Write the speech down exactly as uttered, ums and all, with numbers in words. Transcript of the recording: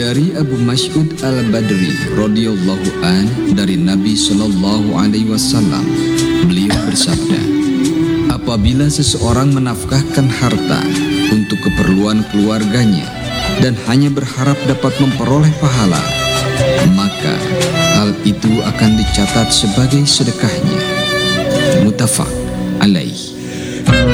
Dari Abu Mas'ud Al-Badri radhiyallahu an dari Nabi Shallallahu alaihi wasallam, beliau bersabda, apabila seseorang menafkahkan harta untuk keperluan keluarganya dan hanya berharap dapat memperoleh pahala, maka hal itu akan dicatat sebagai sedekahnya. Muttafaq alaih.